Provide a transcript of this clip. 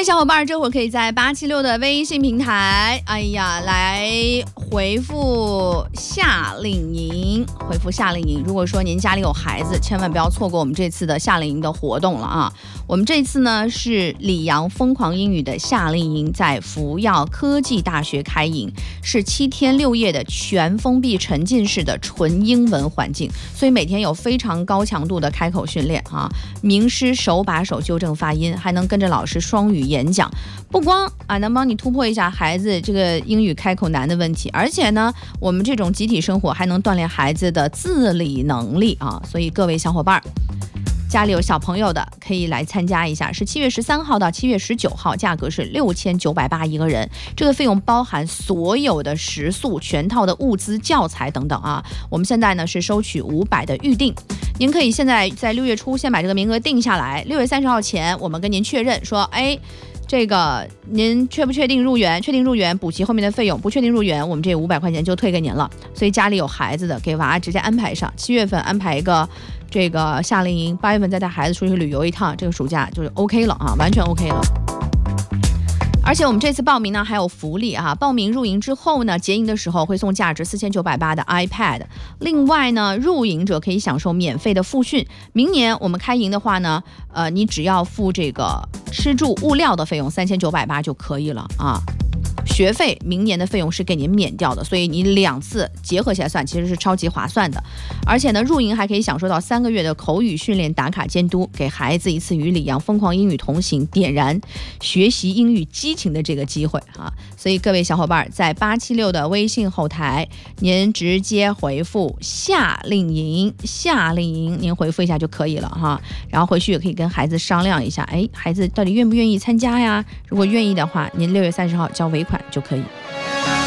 嗨，小伙伴，这会儿可以在876的微信平台，来回复夏令营，回复夏令营。如果说您家里有孩子，千万不要错过我们这次的夏令营的活动了啊！我们这次呢是里昂疯狂英语的夏令营，在福耀科技大学开营，是7天6夜的全封闭沉浸式的纯英文环境，所以每天有非常高强度的开口训练啊，名师手把手纠正发音，还能跟着老师双语演讲，不光能帮你突破一下孩子这个英语开口难的问题，而且呢，我们这种集体生活还能锻炼孩子的自理能力啊！所以各位小伙伴，家里有小朋友的可以来参加一下，是7月13号到7月19号，价格是6980一个人，这个费用包含所有的食宿、全套的物资、教材等等啊。我们现在呢是收取500的预定，您可以现在在6月初先把这个名额定下来，6月30号前我们跟您确认说，这个您确不确定入园？确定入园补齐后面的费用，不确定入园我们这500块钱就退给您了。所以家里有孩子的，给娃直接安排上，7月份安排一个这个夏令营，8月份再带孩子出去旅游一趟，这个暑假就是 OK 了啊，完全 OK 了。而且我们这次报名呢还有福利啊！报名入营之后呢，结营的时候会送价值4980的 iPad。另外呢，入营者可以享受免费的复训。明年我们开营的话呢，你只要付这个吃住物料的费用3980就可以了啊。学费明年的费用是给您免掉的，所以你2次结合起来算，其实是超级划算的。而且呢，入营还可以享受到3个月的口语训练打卡监督，给孩子一次与里昂疯狂英语同行，点燃学习英语激情的这个机会啊！所以各位小伙伴在876的微信后台，您直接回复夏令营，夏令营您回复一下就可以了哈。然后回去也可以跟孩子商量一下，孩子到底愿不愿意参加呀？如果愿意的话，您6月30号交尾款就可以。